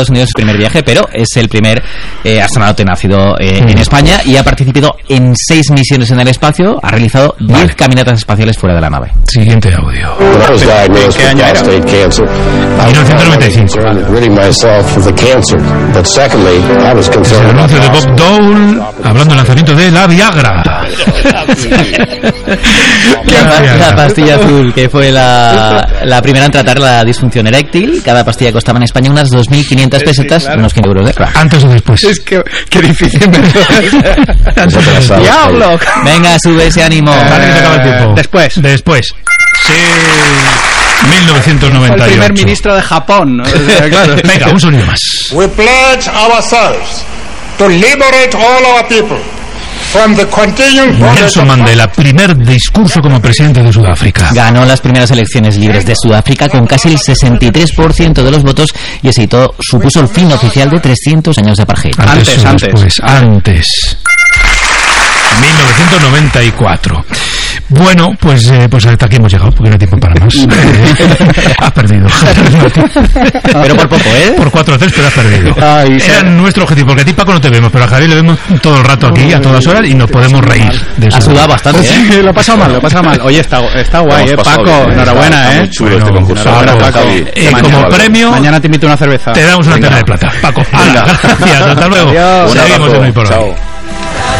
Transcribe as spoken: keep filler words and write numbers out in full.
Estados Unidos su primer viaje, pero es el primer eh, astronauta nacido eh, mm. en España y ha participado en seis misiones en el espacio, ha realizado diez vale. caminatas espaciales fuera de la nave. Siguiente audio. ¿En qué año era? mil novecientos noventa y cinco. Es el anuncio de Bob Dole hablando del lanzamiento de la Viagra. la, la pastilla azul, que fue la, la primera en tratar la disfunción eréctil. Cada pastilla costaba en España unas dos mil quinientas pesetas, sí, claro. unos quince euros. ¿eh? Antes o después. Es que, qué difícil me ¡Diablo! Venga, sube ese ánimo. Eh, Dale que se acaba el tiempo. Después. Después. Sí. mil novecientos noventa y ocho. El primer ministro de Japón, ¿no? Claro. Venga, un sonido más. We pledge ourselves to liberate all our people from the continuing Nelson Mandela, primer discurso como presidente de Sudáfrica. Ganó las primeras elecciones libres de Sudáfrica con casi el sesenta y tres por ciento de los votos y ese hito supuso el fin oficial de trescientos años de apartheid. Antes, antes. Después, antes. mil novecientos noventa y cuatro. Bueno, pues eh, pues hasta aquí hemos llegado, porque no hay tiempo para más. Eh, has perdido. Pero por poco, ¿eh? Por cuatro a tres, pero has perdido. Ay, Era sí. nuestro objetivo, porque a ti, Paco, no te vemos, pero a Javier le vemos todo el rato aquí, a todas horas, y nos podemos reír de eso. Ha sudado bastante, ¿eh? Sí, lo he pasado mal, lo he pasado mal. Oye, está, está guay, ¿eh? Paco, bien, enhorabuena, está, ¿eh? Está chulo este concurso. Paco, Paco. Eh, como vale. premio... Mañana te invito una cerveza. Te damos una antena de plata. Paco, hala, gracias, hasta luego. Adiós. Seguimos en Hoy por Hoy.